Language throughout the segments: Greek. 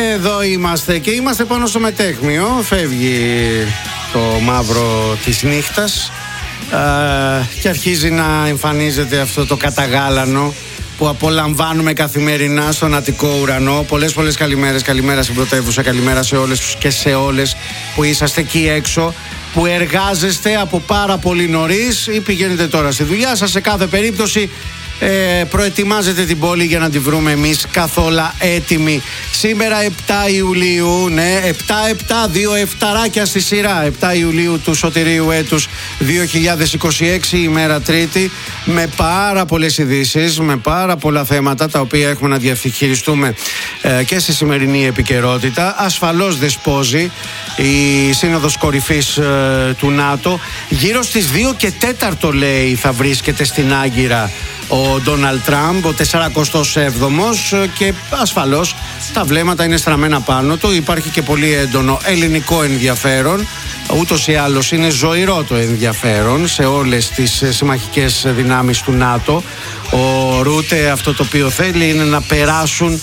εδώ είμαστε και είμαστε πάνω στο μετέχμιο. Φεύγει το μαύρο της νύχτας και αρχίζει να εμφανίζεται αυτό το καταγάλανο που απολαμβάνουμε καθημερινά στον Αττικό ουρανό. Πολλές καλημέρες. Καλημέρα στην πρωτεύουσα, καλημέρα σε όλες και σε όλες που είσαστε εκεί έξω, που εργάζεστε από πάρα πολύ νωρίς ή πηγαίνετε τώρα στη δουλειά σας. Σε κάθε περίπτωση προετοιμάζετε την πόλη για να τη βρούμε εμείς καθόλου έτοιμη. Σήμερα 7 Ιουλίου, ναι, 7-7, 2 εφταράκια στη σειρά. 7 Ιουλίου του σωτηρίου έτους 2026, ημέρα Τρίτη, με πάρα πολλές ειδήσεις, με πάρα πολλά θέματα τα οποία έχουμε να διαχειριστούμε και στη σημερινή επικαιρότητα. Ασφαλώς δεσπόζει η Σύνοδος Κορυφής του ΝΑΤΟ. Γύρω στις 2 και 4 λέει θα βρίσκεται στην Άγκυρα ο Ντόναλντ Τραμπ, ο 47ος, και ασφαλώς τα βλέμματα είναι στραμμένα πάνω του. Υπάρχει και πολύ έντονο ελληνικό ενδιαφέρον. Ούτως ή άλλως είναι ζωηρό το ενδιαφέρον σε όλες τις συμμαχικές δυνάμεις του ΝΑΤΟ. Ο Ρούτε αυτό το οποίο θέλει είναι να περάσουν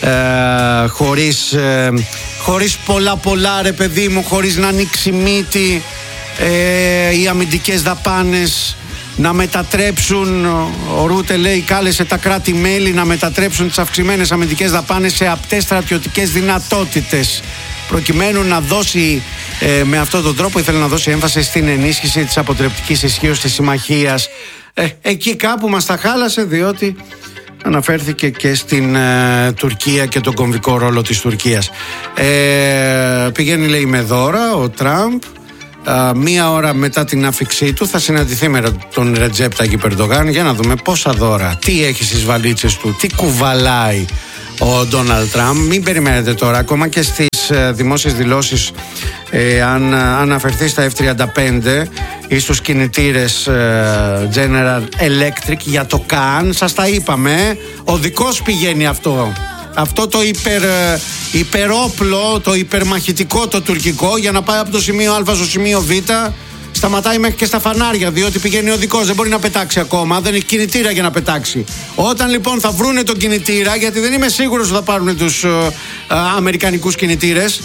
χωρίς πολλά ρε παιδί μου, χωρίς να ανοίξει μύτη οι αμυντικές δαπάνες, να μετατρέψουν, ο Ρούτε λέει κάλεσε τα κράτη-μέλη να μετατρέψουν τις αυξημένες αμυντικές δαπάνες σε απτές στρατιωτικές δυνατότητες, προκειμένου να δώσει με αυτόν τον τρόπο ήθελε να δώσει έμφαση στην ενίσχυση της αποτρεπτικής ισχύως της συμμαχίας. Εκεί κάπου μας τα χάλασε, διότι αναφέρθηκε και στην Τουρκία και τον κομβικό ρόλο της Τουρκίας. Πηγαίνει λέει με δώρα ο Τραμπ. Μία ώρα μετά την άφηξή του θα συναντηθεί με τον Ρετζέπ Ταγιπ Ερντογάν για να δούμε πόσα δώρα, τι έχει στις βαλίτσες του, τι κουβαλάει ο Ντόναλντ Τραμπ. Μην περιμένετε τώρα, ακόμα και στις δημόσιες δηλώσεις, αν αναφερθεί στα F-35 ή στους κινητήρες General Electric για το ΚΑΝ, σας τα είπαμε, ο δικός πηγαίνει αυτό το υπερόπλο, το υπερμαχητικό, το τουρκικό, για να πάει από το σημείο Α στο σημείο Β. Σταματάει μέχρι και στα φανάρια, διότι πηγαίνει ο δικός, δεν μπορεί να πετάξει ακόμα, δεν έχει κινητήρα για να πετάξει. Όταν λοιπόν θα βρούνε τον κινητήρα, γιατί δεν είμαι σίγουρος ότι θα πάρουν τους αμερικανικούς κινητήρες,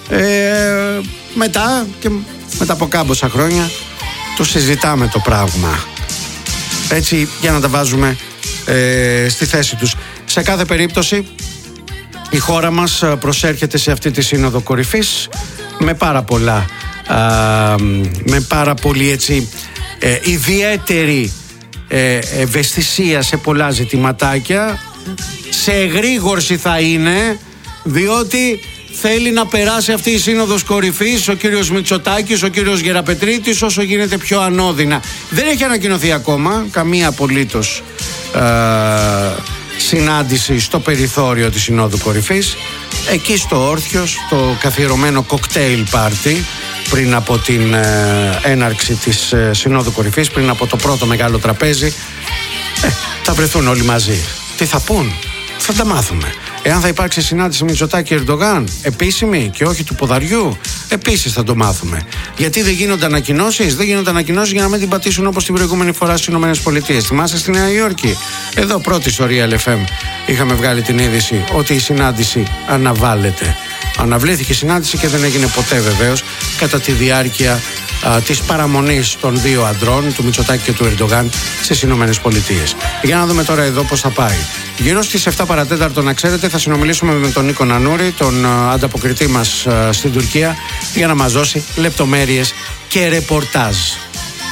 μετά από κάμποσα χρόνια το συζητάμε το πράγμα. Έτσι, για να τα βάζουμε στη θέση τους. Σε κάθε περίπτωση, η χώρα μας προσέρχεται σε αυτή τη Σύνοδο Κορυφής με πάρα πολύ έτσι ιδιαίτερη ευαισθησία σε πολλά ζητηματάκια. Σε εγρήγορση θα είναι, διότι θέλει να περάσει αυτή η Σύνοδος Κορυφής ο κύριος Μητσοτάκης, ο κύριος Γεραπετρίτης όσο γίνεται πιο ανώδυνα. Δεν έχει ανακοινωθεί ακόμα καμία απολύτως συνάντηση στο περιθώριο της Συνόδου Κορυφής. Εκεί στο Όρθιος, το καθιερωμένο κοκτέιλ πάρτι πριν από την έναρξη της Συνόδου Κορυφής, πριν από το πρώτο μεγάλο τραπέζι, θα βρεθούν όλοι μαζί. Τι θα πούν, θα τα μάθουμε. Εάν θα υπάρξει συνάντηση Μητσοτάκη Ερντογάν επίσημη και όχι του ποδαριού, επίσης θα το μάθουμε. Γιατί δεν γίνονται ανακοινώσεις? Δεν γίνονται ανακοινώσεις για να μην την πατήσουν όπως την προηγούμενη φορά στις ΗΠΑ. Θυμάστε στη Νέα Υόρκη? Εδώ πρώτη στο Real FM είχαμε βγάλει την είδηση ότι η συνάντηση αναβάλλεται. Αναβλήθηκε η συνάντηση και δεν έγινε ποτέ βεβαίως κατά τη διάρκεια της παραμονής των δύο αντρών, του Μητσοτάκη και του Ερντογάν, στις Ηνωμένες Πολιτείες. Για να δούμε τώρα εδώ πώς θα πάει. Γύρω στις 7 παρατέταρτο, να ξέρετε, θα συνομιλήσουμε με τον Νίκο Νανούρη, τον ανταποκριτή μας στην Τουρκία, για να μας δώσει λεπτομέρειες και ρεπορτάζ.